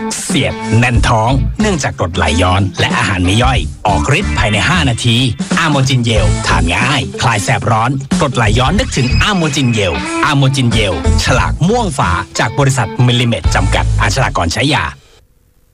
เสียดแน่นท้องเนื่องจากกรดไหลย้อนและอาหารไม่ย่อยออกฤทธิ์ภายใน5นาทีอะโมจินเยลทานง่ายคลายแสบร้อนกรดไหลย้อนนึกถึงอะโมจินเยลอะโมจินเยลฉลากม่วงฝาจากบริษัทมิลลิเมตจำกัดอ่านฉลากก่อนใช้ยา